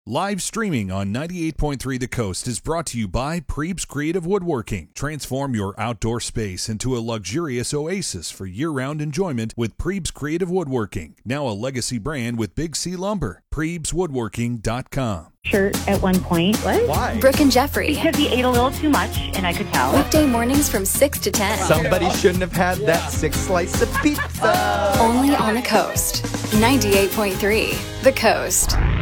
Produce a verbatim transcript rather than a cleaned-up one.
Live streaming on ninety-eight point three The Coast is brought to you by Prebes Creative Woodworking. Transform your outdoor space into a luxurious oasis for year-round enjoyment with Prebes Creative Woodworking. Now a legacy brand with Big C Lumber. Prebes Woodworking dot com. Shirt at one point. What? Why? Brooke and Jeffrey. Because he ate a little too much, and I could tell. Weekday mornings from six to ten. Somebody shouldn't have had that six slice of pizza. Only on The Coast. ninety-eight point three The Coast.